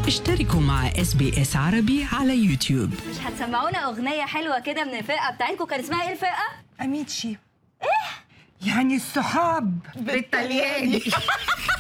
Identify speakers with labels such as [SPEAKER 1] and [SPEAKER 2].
[SPEAKER 1] اشتركوا مع SBS عربي على يوتيوب.
[SPEAKER 2] مش هتسمعونا أغنية حلوة كده من الفرقة بتاعتكم؟ كان اسمها إيه الفرقة؟
[SPEAKER 3] أميتشي. إيه؟ يعني الصحاب
[SPEAKER 4] بالطلياني.